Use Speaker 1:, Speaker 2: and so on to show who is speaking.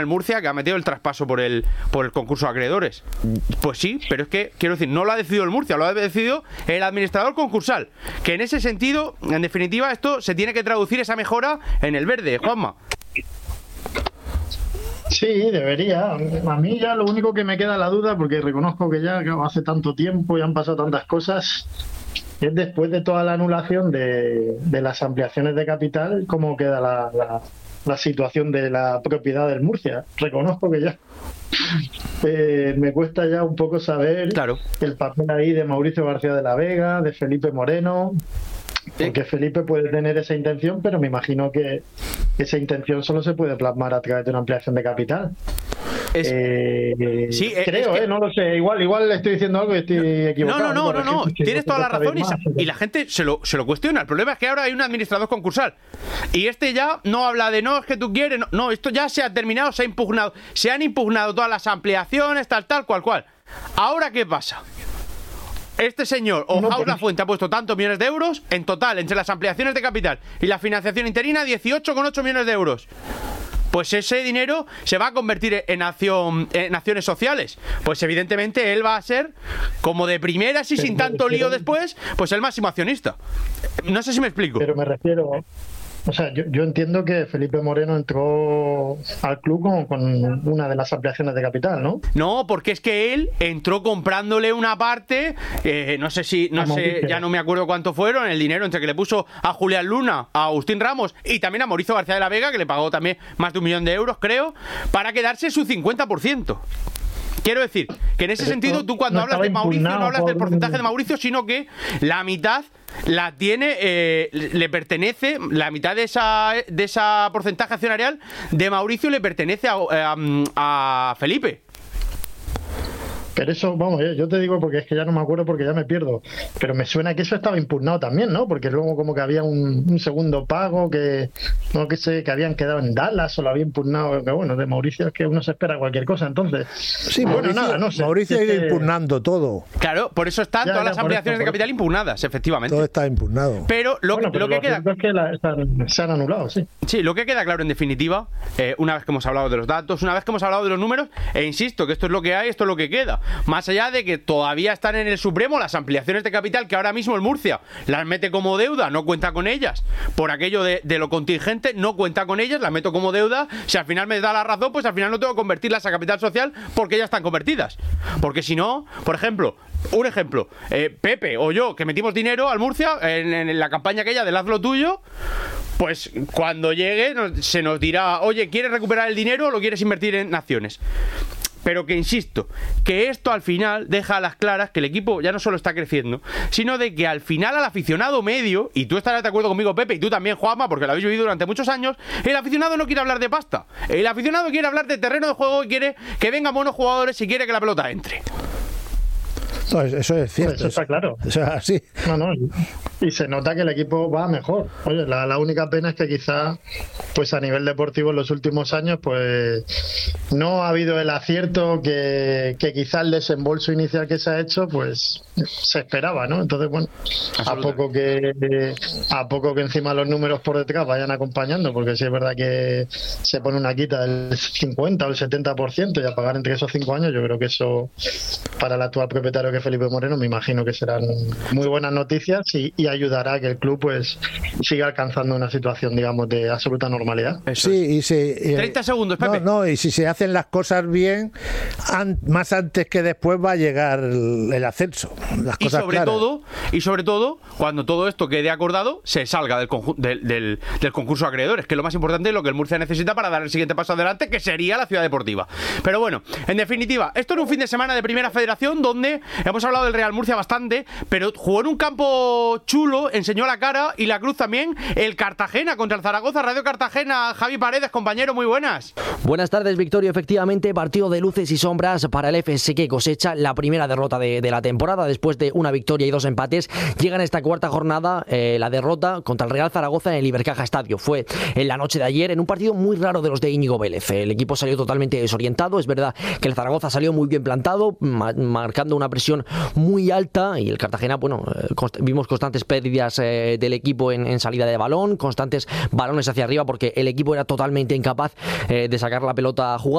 Speaker 1: el Murcia, que ha metido el traspaso por el concurso de acreedores. Pues sí, pero es que, quiero decir, no lo ha decidido el Murcia, lo ha decidido el administrador concursal. Que en ese sentido, en definitiva, esto se tiene que traducir esa mejora en el verde, Juanma.
Speaker 2: Sí, debería. A mí ya lo único que me queda la duda, porque reconozco que ya hace tanto tiempo y han pasado tantas cosas, es después de toda la anulación de las ampliaciones de capital, cómo queda la situación de la propiedad del Murcia. Reconozco que ya me cuesta ya un poco saber el papel ahí de Mauricio García de la Vega, de Felipe Moreno. Porque Felipe puede tener esa intención, pero me imagino que esa intención solo se puede plasmar a través de una ampliación de capital. Creo, no lo sé. Igual le estoy diciendo algo y estoy equivocado.
Speaker 1: No. Tienes toda la razón y la gente se lo cuestiona. El problema es que ahora hay un administrador concursal y este ya no habla de no, es que tú quieres. No, esto ya se ha terminado, se ha impugnado. Se han impugnado todas las ampliaciones, tal, cual. ¿Ahora qué pasa? Este señor, Ojaus Lafuente, ha puesto tantos millones de euros en total, entre las ampliaciones de capital y la financiación interina, 18,8 millones de euros. Pues ese dinero se va a convertir en acciones sociales. Pues evidentemente él va a ser, como de primeras y sin tanto lío después, pues el máximo accionista. No sé si me explico.
Speaker 2: Pero me refiero... O sea, yo entiendo que Felipe Moreno entró al club con una de las ampliaciones de capital, ¿no?
Speaker 1: No, porque es que él entró comprándole una parte, ya no me acuerdo cuánto fueron, el dinero entre que le puso a Julián Luna, a Agustín Ramos y también a Mauricio García de la Vega, que le pagó también más de 1 millón de euros, creo, para quedarse su 50%. Quiero decir, que en ese sentido tú cuando hablas de Mauricio no hablas del porcentaje de Mauricio, sino que la mitad la tiene, le pertenece, la mitad de esa porcentaje accionarial de Mauricio le pertenece a Felipe.
Speaker 2: Pero eso, vamos, yo te digo porque es que ya no me acuerdo porque ya me pierdo, pero me suena que eso estaba impugnado también, ¿no? Porque luego como que había un segundo pago que habían quedado en Dallas o lo había impugnado, que bueno, de Mauricio es que uno se espera cualquier cosa, entonces...
Speaker 3: Sí, Mauricio, no sé. Mauricio ha ido impugnando todo.
Speaker 1: Claro, por eso están todas las ampliaciones de capital impugnadas, efectivamente.
Speaker 3: Todo está impugnado.
Speaker 1: Pero lo que queda...
Speaker 2: es que se han anulado, sí.
Speaker 1: Sí, lo que queda claro en definitiva, una vez que hemos hablado de los datos, una vez que hemos hablado de los números, e insisto que esto es lo que hay, esto es lo que queda. Más allá de que todavía están en el Supremo las ampliaciones de capital que ahora mismo el Murcia las mete como deuda, no cuenta con ellas, por aquello de lo contingente, no cuenta con ellas, las meto como deuda, si al final me da la razón, pues al final no tengo que convertirlas a capital social porque ya están convertidas. Porque si no, por ejemplo, Pepe o yo, que metimos dinero al Murcia en la campaña aquella del haz lo tuyo, pues cuando llegue se nos dirá, oye, ¿quieres recuperar el dinero o lo quieres invertir en acciones? Pero que insisto, que esto al final deja a las claras que el equipo ya no solo está creciendo, sino de que al final al aficionado medio, y tú estarás de acuerdo conmigo, Pepe, y tú también, Juanma, porque lo habéis vivido durante muchos años, el aficionado no quiere hablar de pasta. El aficionado quiere hablar de terreno de juego y quiere que vengan buenos jugadores y quiere que la pelota entre.
Speaker 3: No, eso es cierto.
Speaker 2: Eso está claro.
Speaker 3: O sea, sí.
Speaker 2: No, y se nota que el equipo va mejor. Oye, la única pena es que quizá, pues a nivel deportivo en los últimos años, pues no ha habido el acierto que quizá el desembolso inicial que se ha hecho, pues se esperaba, ¿no? Entonces, bueno, a poco que encima los números por detrás vayan acompañando, porque sí es verdad que se pone una quita del 50 o el 70% y a pagar entre esos 5 años, yo creo que eso para el actual propietario que Felipe Moreno me imagino que serán muy buenas noticias y ayudará a que el club pues siga alcanzando una situación, digamos, de absoluta normalidad.
Speaker 3: Sí, y
Speaker 1: 30 segundos, Pepe.
Speaker 3: Y si se hacen las cosas bien, más antes que después va a llegar el ascenso. Las cosas
Speaker 1: y sobre todo, cuando todo esto quede acordado, se salga del concurso de acreedores, que es lo más importante y lo que el Murcia necesita para dar el siguiente paso adelante, que sería la ciudad deportiva. Pero bueno, en definitiva, esto era un fin de semana de Primera Federación donde hemos hablado del Real Murcia bastante, pero jugó en un campo chulo, enseñó la cara y la cruz también el Cartagena contra el Zaragoza. Radio Cartagena, Javi Paredes, compañero, muy buenas.
Speaker 4: Buenas tardes, Victorio. Efectivamente, partido de luces y sombras para el FS, que cosecha la primera derrota de la temporada. Después de una victoria y 2 empates, llega en esta cuarta jornada la derrota contra el Real Zaragoza en el Ibercaja Estadio. Fue en la noche de ayer, en un partido muy raro de los de Íñigo Vélez. El equipo salió totalmente desorientado. Es verdad que el Zaragoza salió muy bien plantado, marcando una presión presión muy alta y el Cartagena, bueno, vimos constantes pérdidas del equipo en salida de balón, constantes balones hacia arriba porque el equipo era totalmente incapaz de sacar la pelota a jugar.